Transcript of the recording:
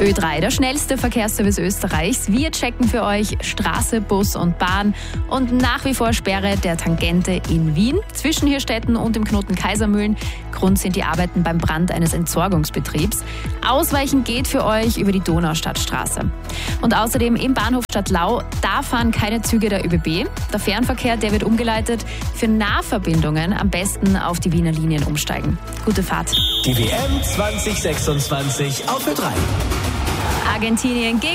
Ö3, der schnellste Verkehrsservice Österreichs. Wir checken für euch Straße, Bus und Bahn und nach wie vor Sperre der Tangente in Wien, zwischen Hirstetten und dem Knoten Kaisermühlen. Grund sind die Arbeiten beim Brand eines Entsorgungsbetriebs. Ausweichen geht für euch über die Donaustadtstraße. Und außerdem im Bahnhof Stadtlau, da fahren keine Züge der ÖBB. Der Fernverkehr, der wird umgeleitet. Für Nahverbindungen am besten auf die Wiener Linien umsteigen. Gute Fahrt. Die WM 2026 auf Ö3. Argentinien gegen